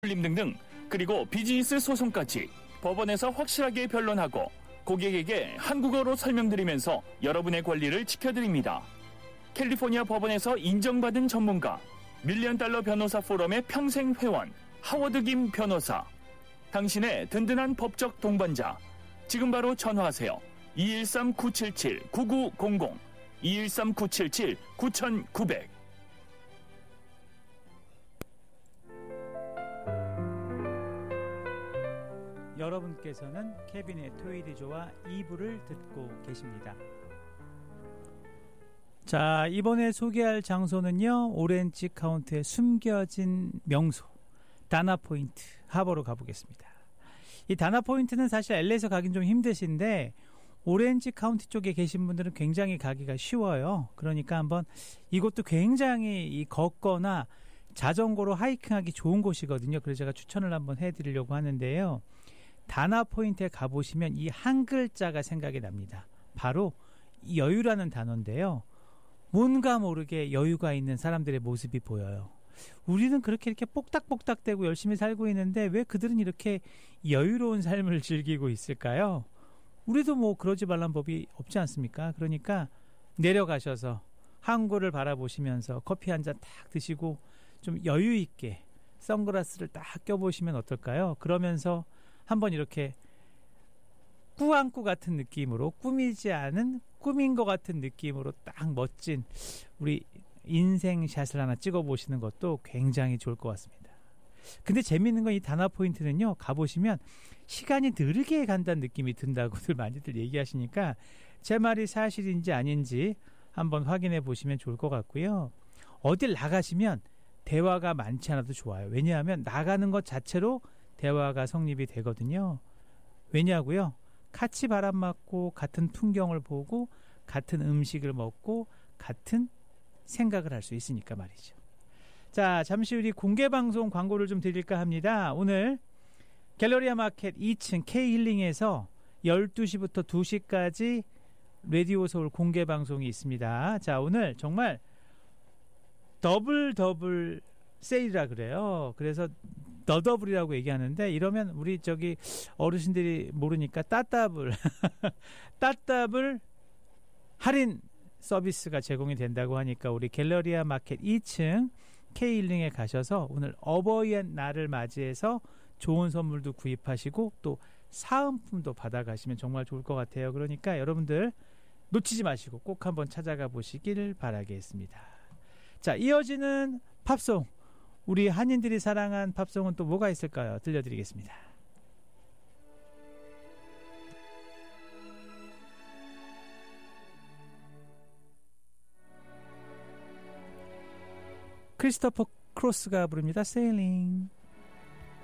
림 등등, 그리고 비즈니스 소송까지 법원에서 확실하게 변론하고 고객에게 한국어로 설명드리면서 여러분의 권리를 지켜드립니다. 캘리포니아 법원에서 인정받은 전문가, $1,000,000 변호사 포럼의 평생 회원 하워드 김 변호사, 당신의 든든한 법적 동반자. 지금 바로 전화하세요. 213-977-9900, 213-977-9900. 여러분께서는 케빈의 토요일이조와 2부를 듣고 계십니다. 자, 이번에 소개할 장소는요, 오렌지 카운티의 숨겨진 명소 다나포인트 하버로 가보겠습니다. 이 다나포인트는 사실 LA에서 가긴 좀 힘드신데 오렌지 카운티 쪽에 계신 분들은 굉장히 가기가 쉬워요. 그러니까 한번 이곳도 굉장히 걷거나 자전거로 하이킹하기 좋은 곳이거든요. 그래서 제가 추천을 한번 해드리려고 하는데요. 다나포인트에 가보시면 이 한 글자가 생각이 납니다. 바로 여유라는 단어인데요. 뭔가 모르게 여유가 있는 사람들의 모습이 보여요. 우리는 그렇게 이렇게 뽁닥뽁닥대고 열심히 살고 있는데 왜 그들은 이렇게 여유로운 삶을 즐기고 있을까요? 우리도 뭐 그러지 말란 법이 없지 않습니까? 그러니까 내려가셔서 항구를 바라보시면서 커피 한 잔 딱 드시고 좀 여유 있게 선글라스를 딱 껴보시면 어떨까요? 그러면서 한번 이렇게 꾸안꾸 같은 느낌으로, 꾸미지 않은 꾸민 것 같은 느낌으로 딱 멋진 우리 인생샷을 하나 찍어보시는 것도 굉장히 좋을 것 같습니다. 근데 재밌는 건 이 다나포인트는요, 가보시면 시간이 느리게 간다는 느낌이 든다고들 많이들 얘기하시니까 제 말이 사실인지 아닌지 한번 확인해 보시면 좋을 것 같고요. 어딜 나가시면 대화가 많지 않아도 좋아요. 왜냐하면 나가는 것 자체로 대화가 성립이 되거든요. 왜냐고요? 같이 바람 맞고 같은 풍경을 보고 같은 음식을 먹고 같은 생각을 할 수 있으니까 말이죠. 자, 잠시 우리 공개방송 광고를 좀 드릴까 합니다. 오늘 갤러리아 마켓 2층 K힐링에서 12시부터 2시까지 라디오 서울 공개방송이 있습니다. 자, 오늘 정말 더블 세일이라 그래요. 그래서 너더블이라고 얘기하는데 이러면 우리 저기 어르신들이 모르니까 따따블 따따블 할인 서비스가 제공이 된다고 하니까 우리 갤러리아 마켓 2층 K힐링에 가셔서 오늘 어버이의 날을 맞이해서 좋은 선물도 구입하시고 또 사은품도 받아가시면 정말 좋을 것 같아요. 그러니까 여러분들 놓치지 마시고 꼭 한번 찾아가 보시길 바라겠습니다. 자, 이어지는 팝송, 우리 한인들이 사랑한 팝송은 또 뭐가 있을까요? 들려드리겠습니다. 크리스토퍼 크로스가 부릅니다. Sailing.